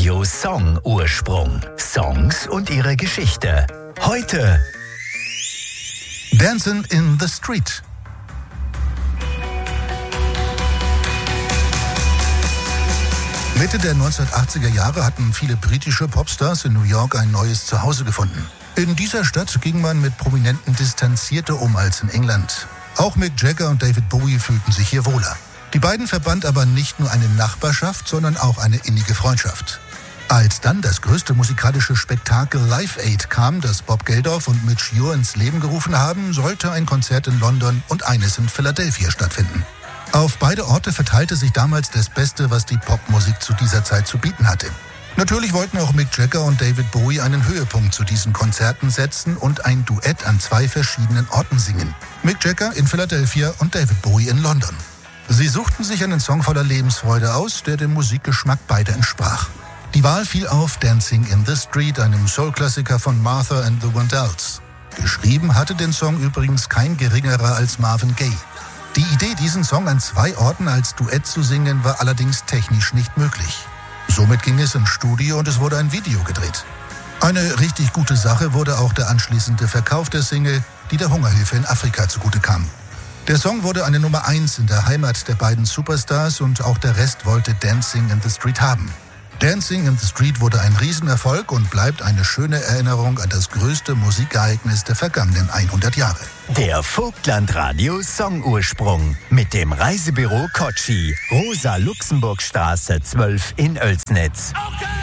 Radio Song Ursprung. Songs und ihre Geschichte. Heute Dancing in the Street. Mitte der 1980er Jahre hatten viele britische Popstars in New York ein neues Zuhause gefunden. In dieser Stadt ging man mit Prominenten distanzierter um als in England. Auch Mick Jagger und David Bowie fühlten sich hier wohler. Die beiden verband aber nicht nur eine Nachbarschaft, sondern auch eine innige Freundschaft. Als dann das größte musikalische Spektakel Live Aid kam, das Bob Geldof und Midge Ure ins Leben gerufen haben, sollte ein Konzert in London und eines in Philadelphia stattfinden. Auf beide Orte verteilte sich damals das Beste, was die Popmusik zu dieser Zeit zu bieten hatte. Natürlich wollten auch Mick Jagger und David Bowie einen Höhepunkt zu diesen Konzerten setzen und ein Duett an 2 verschiedenen Orten singen. Mick Jagger in Philadelphia und David Bowie in London. Sie suchten sich einen Song voller Lebensfreude aus, der dem Musikgeschmack beider entsprach. Die Wahl fiel auf Dancing in the Street, einem Soul-Klassiker von Martha and the Vandellas. Geschrieben hatte den Song übrigens kein geringerer als Marvin Gaye. Die Idee, diesen Song an 2 Orten als Duett zu singen, war allerdings technisch nicht möglich. Somit ging es ins Studio und es wurde ein Video gedreht. Eine richtig gute Sache wurde auch der anschließende Verkauf der Single, die der Hungerhilfe in Afrika zugute kam. Der Song wurde eine Nummer 1 in der Heimat der beiden Superstars und auch der Rest wollte Dancing in the Street haben. Dancing in the Street wurde ein Riesenerfolg und bleibt eine schöne Erinnerung an das größte Musikereignis der vergangenen 100 Jahre. der Vogtland-Radio Song Ursprung mit dem Reisebüro Kotschi, Rosa-Luxemburg-Straße 12 in Oelsnitz. Okay.